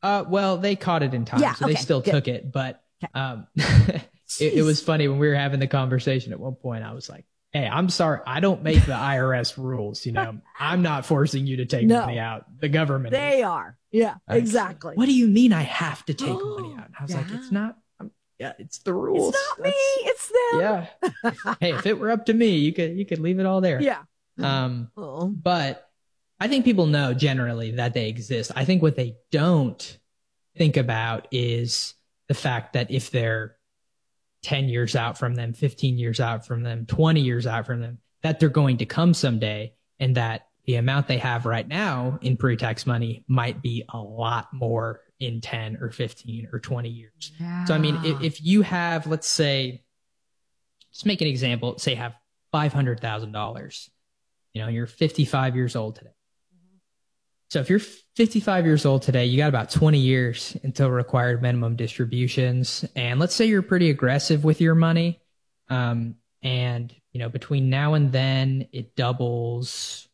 Well, they caught it in time, Yeah, so they okay, still good. took it. But Okay. it was Jeez. funny when we were having the conversation at one point. I was like, "Hey, I'm sorry, I don't make the IRS rules. I'm not forcing you to take money No, out. The government is." they are. Yeah, Like, exactly. what do you mean I have to take money out? And I was like, "It's Yeah. not. Yeah, it's the It's rules. not me, That's it's yeah. them. Hey, if it were up to me, you could leave it all there." Yeah. Oh. But I think people know generally that they exist. I think what they don't think about is the fact that if they're 10 years out from them, 15 years out from them, 20 years out from them, that they're going to come someday, and that the amount they have right now in pre-tax money might be a lot more in 10 or 15 or 20 years. Yeah. So, I mean, if you have, let's say, let's make an example, say have $500,000, and you're 55 years old today. So if you're 55 years old today, you got about 20 years until required minimum distributions. And let's say you're pretty aggressive with your money. And, between now and then, it doubles,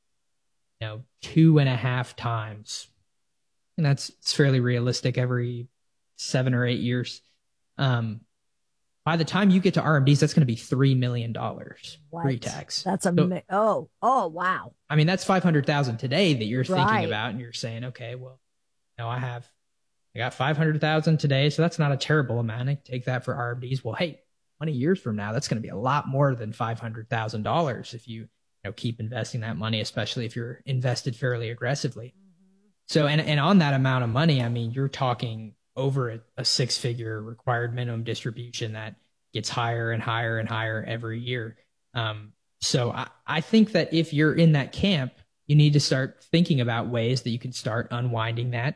2.5 times. And it's fairly realistic every 7 or 8 years. By the time you get to RMDs, that's going to be $3 million What? pre-tax. That's oh, wow. I mean, that's 500,000 today that you're Right. thinking about, and you're saying, okay, well, I got 500,000 today, so that's not a terrible amount. I take that for RMDs. Well, hey, 20 years from now, that's going to be a lot more than $500,000 if you, keep investing that money, especially if you're invested fairly aggressively. So, and on that amount of money, I mean, you're talking over a 6-figure required minimum distribution that gets higher and higher and higher every year. So I think that if you're in that camp, you need to start thinking about ways that you can start unwinding that.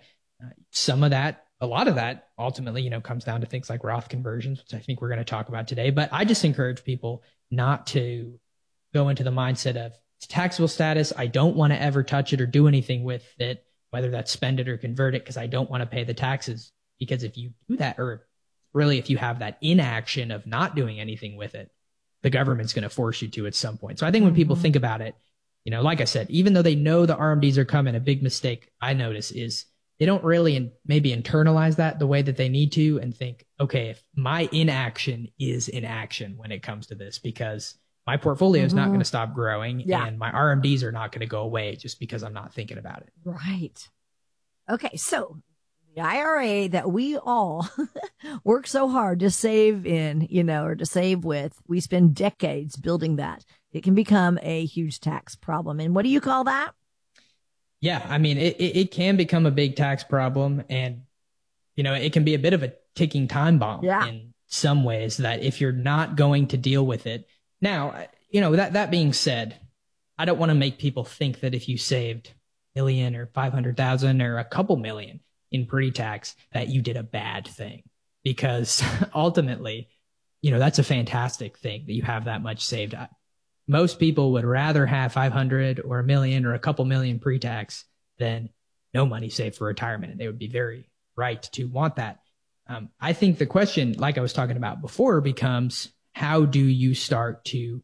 A lot of that ultimately, comes down to things like Roth conversions, which I think we're going to talk about today. But I just encourage people not to go into the mindset of it's taxable status. I don't want to ever touch it or do anything with it, whether that's spend it or convert it, because I don't want to pay the taxes. Because if you do that, or really if you have that inaction of not doing anything with it, the government's going to force you to at some point. So I think when people think about it, like I said, even though they know the RMDs are coming, a big mistake I notice is they don't really maybe internalize that the way that they need to, and think, okay, if my inaction is inaction when it comes to this, because my portfolio is not going to stop growing, and my RMDs are not going to go away just because I'm not thinking about it. Right. Okay, so the IRA that we all work so hard to save in, or to save with, we spend decades building that. It can become a huge tax problem. And what do you call that? Yeah, I mean, it can become a big tax problem, and, it can be a bit of a ticking time bomb in some ways, that if you're not going to deal with it. Now, that being said, I don't want to make people think that if you saved $1 million or 500,000 or a couple million in pre-tax, that you did a bad thing, because ultimately, that's a fantastic thing that you have that much saved. Most people would rather have 500 or $1 million or a couple million pre-tax than no money saved for retirement. And they would be very right to want that. I think the question, like I was talking about before, becomes how do you start to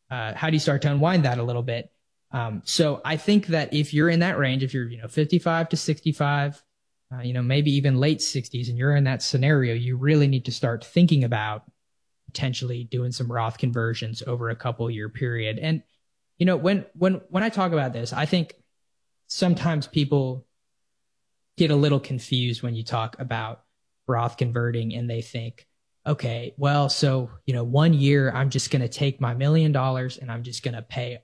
unwind that a little bit? So I think that if you're in that range, if you're 55 to 65, maybe even late 60s, and you're in that scenario, you really need to start thinking about potentially doing some Roth conversions over a couple year period. And when I talk about this, I think sometimes people get a little confused when you talk about Roth converting, and they think, okay, well, so 1 year I'm just going to take my $1 million and I'm just going to pay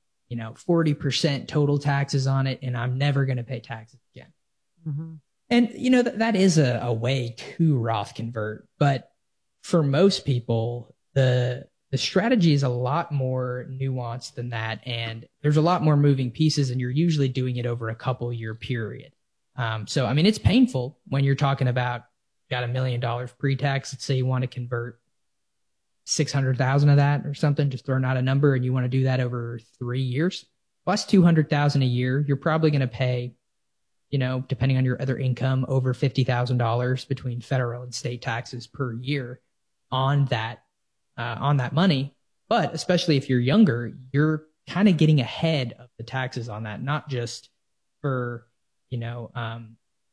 40% total taxes on it, and I'm never going to pay taxes again. And that is a way to Roth convert, but for most people, the strategy is a lot more nuanced than that, and there's a lot more moving pieces, and you're usually doing it over a couple year period. So I mean, it's painful when you're talking about got $1 million pre-tax. Let's say you want to convert 600,000 of that or something, just throwing out a number, and you want to do that over 3 years. Well, that's 200,000 a year. You're probably going to pay, depending on your other income, over $50,000 between federal and state taxes per year on that money. But especially if you're younger, you're kind of getting ahead of the taxes on that, not just for,